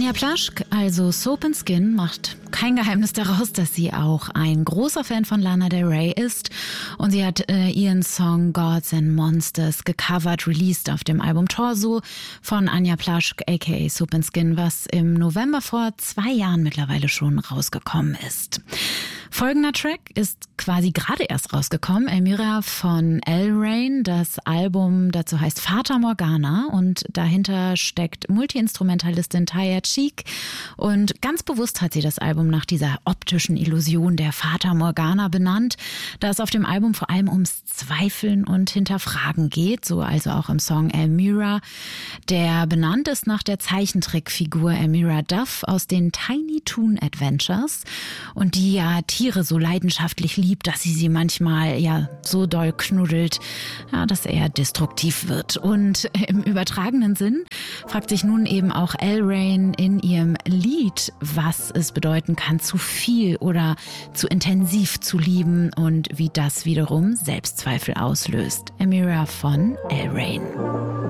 Anya Plaschke, also Soap & Skin, macht kein Geheimnis daraus, dass sie auch ein großer Fan von Lana Del Rey ist. Und sie hat ihren Song Gods and Monsters gecovert, released auf dem Album Torso von Anya Plaschke, aka Soap & Skin, was im November vor 2 Jahren mittlerweile schon rausgekommen ist. Folgender Track ist quasi gerade erst rausgekommen, Elmira von L-Rain. Das Album dazu heißt Fata Morgana und dahinter steckt Multiinstrumentalistin Taya Cheek. Und ganz bewusst hat sie das Album nach dieser optischen Illusion der Fata Morgana benannt, da es auf dem Album vor allem ums Zweifeln und Hinterfragen geht, so also auch im Song Elmira, der benannt ist nach der Zeichentrickfigur Elmira Duff aus den Tiny Toon Adventures und die ja Tiere so leidenschaftlich liebt, dass sie manchmal ja so doll knuddelt, ja, dass er destruktiv wird. Und im übertragenen Sinn fragt sich nun eben auch L-Rain in ihrem Lied, was es bedeuten kann, zu viel oder zu intensiv zu lieben und wie das wiederum Selbstzweifel auslöst. Elmira von L-Rain.